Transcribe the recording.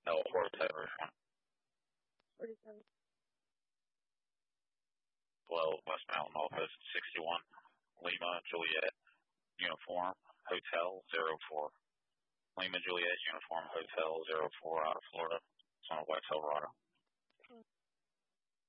47 Richmond. 47. 12 West Mountain Office 61 Lima Juliet Uniform Hotel 04. Lima Juliet Uniform Hotel 04 out of Florida. It's on a Wax Eldorado.